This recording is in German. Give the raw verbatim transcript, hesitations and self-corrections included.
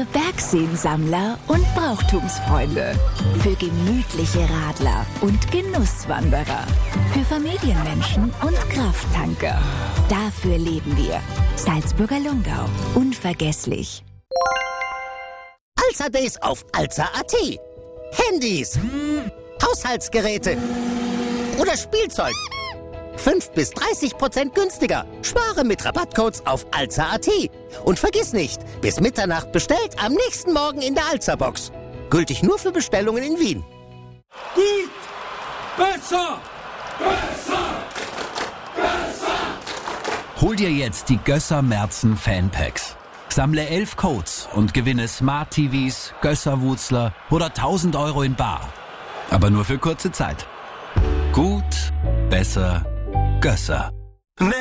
Für Bergseensammler und Brauchtumsfreunde. Für gemütliche Radler und Genusswanderer. Für Familienmenschen und Krafttanker. Dafür leben wir. Salzburger Lungau. Unvergesslich. Alza Days auf alza punkt at. Handys, Haushaltsgeräte oder Spielzeug. fünf bis dreißig Prozent günstiger. Spare mit Rabattcodes auf alza punkt at. Und vergiss nicht, bis Mitternacht bestellt, am nächsten Morgen in der Alza-Box. Gültig nur für Bestellungen in Wien. Gut! Besser! Besser! Besser! Hol dir jetzt die Gösser Merzen Fanpacks. Sammle elf Codes und gewinne Smart T Vs, Gösser-Wutzler oder tausend Euro in bar. Aber nur für kurze Zeit. Gut, besser, Gösser.